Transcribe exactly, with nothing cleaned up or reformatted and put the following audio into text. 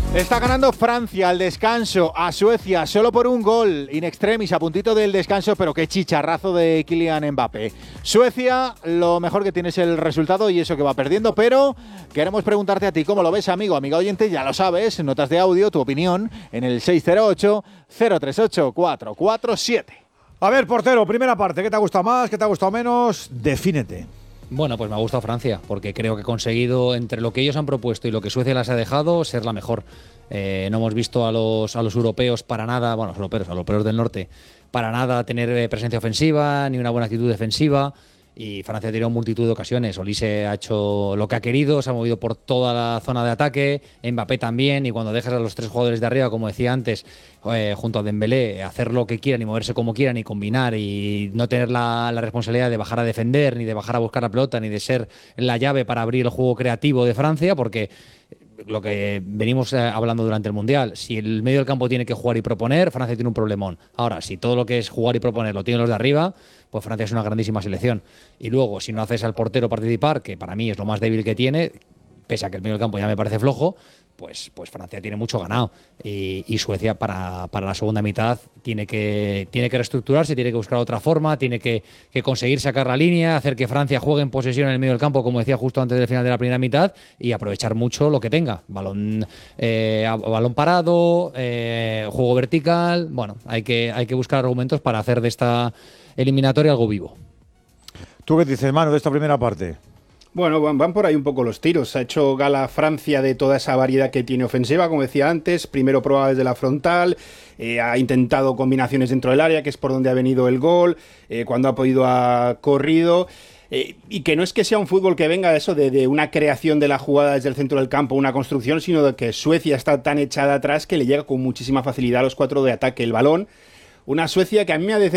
Está ganando Francia al descanso a Suecia solo por un gol, in extremis, a puntito del descanso, pero qué chicharrazo de Kylian Mbappé. Suecia, lo mejor que tiene es el resultado y eso que va perdiendo, pero queremos preguntarte a ti cómo lo ves, amigo, amiga oyente, ya lo sabes, notas de audio, tu opinión, en el seis cero ocho, cero tres ocho, cuatro cuatro siete. A ver, portero, primera parte, ¿qué te ha gustado más, qué te ha gustado menos? Defínete. Bueno, pues me ha gustado Francia, porque creo que ha conseguido, entre lo que ellos han propuesto y lo que Suecia les ha dejado, ser la mejor. Eh, no hemos visto a los, a los europeos para nada, bueno, a los europeos, a los europeos del norte, para nada tener presencia ofensiva, ni una buena actitud defensiva. Y Francia ha tenido multitud de ocasiones. Olise ha hecho lo que ha querido, se ha movido por toda la zona de ataque, Mbappé también, y cuando dejas a los tres jugadores de arriba, como decía antes, eh, junto a Dembélé, hacer lo que quieran y moverse como quieran y combinar y no tener la, la responsabilidad de bajar a defender, ni de bajar a buscar la pelota, ni de ser la llave para abrir el juego creativo de Francia, porque lo que venimos hablando durante el Mundial, si el medio del campo tiene que jugar y proponer, Francia tiene un problemón. Ahora, si todo lo que es jugar y proponer lo tienen los de arriba, pues Francia es una grandísima selección. Y luego, si no haces al portero participar, que para mí es lo más débil que tiene, pese a que el medio del campo ya me parece flojo, pues, pues Francia tiene mucho ganado. Y, y Suecia para, para la segunda mitad tiene que, tiene que reestructurarse, tiene que buscar otra forma, tiene que, que conseguir sacar la línea, hacer que Francia juegue en posesión en el medio del campo, como decía justo antes del final de la primera mitad, y aprovechar mucho lo que tenga. Balón, eh, balón parado, eh, juego vertical. Bueno, hay que, hay que buscar argumentos para hacer de esta eliminatoria algo vivo. ¿Tú qué dices, Manu, de esta primera parte? Bueno, van, van por ahí un poco los tiros. Ha hecho gala Francia de toda esa variedad que tiene ofensiva, como decía antes. Primero probaba desde la frontal, eh, ha intentado combinaciones dentro del área, que es por donde ha venido el gol. Eh, cuando ha podido ha corrido. Eh, y que no es que sea un fútbol que venga de eso, de, de una creación de la jugada desde el centro del campo, una construcción, sino de que Suecia está tan echada atrás que le llega con muchísima facilidad a los cuatro de ataque el balón. Una Suecia que a mí me ha decepcionado